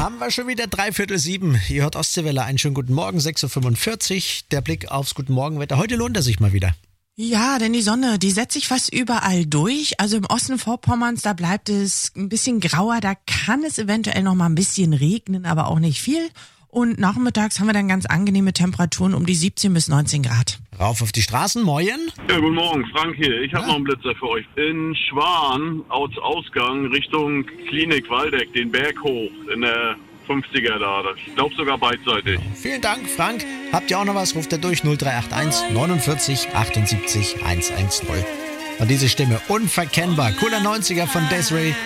Haben wir schon wieder 6:45. Ihr hört Ostseewelle. Einen schönen guten Morgen, 6:45 Uhr. Der Blick aufs Guten Morgenwetter. Heute lohnt er sich mal wieder. Ja, denn die Sonne, die setzt sich fast überall durch. Also im Osten Vorpommerns, da bleibt es ein bisschen grauer. Da kann es eventuell noch mal ein bisschen regnen, aber auch nicht viel. Und nachmittags haben wir dann ganz angenehme Temperaturen um die 17 bis 19 Grad. Rauf auf die Straßen, moin. Ja, guten Morgen, Frank hier. Ich habe noch einen Blitzer für euch. In Schwan, Ausgang Richtung Klinik Waldeck, den Berg hoch, in der 50er da. Ich glaube sogar beidseitig. Vielen Dank, Frank. Habt ihr auch noch was? Ruft er durch 0381 49 78 110. Und diese Stimme unverkennbar. Cooler 90er von Desiree.